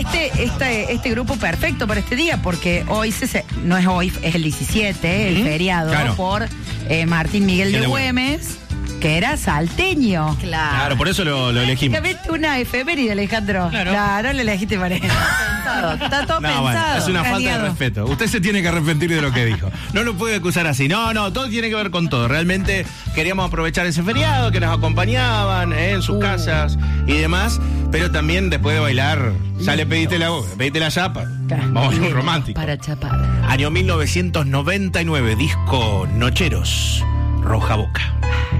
este grupo perfecto para este día, porque hoy no es hoy, es el 17, el feriado, claro, por Martín Miguel de Güemes, que era salteño. Claro, por eso lo elegimos. Básicamente una efeméride, Alejandro. Claro, lo elegiste para eso. Está todo pensado. Bueno, es una falta de respeto. Usted se tiene que arrepentir de lo que dijo. No lo puede acusar así. No, todo tiene que ver con todo. Realmente queríamos aprovechar ese feriado, que nos acompañaban en sus casas y demás, pero también después de bailar, ya le pediste la chapa. Vamos a un romántico. Para chapar. Año 1999, disco Nocheros, Roja Boca.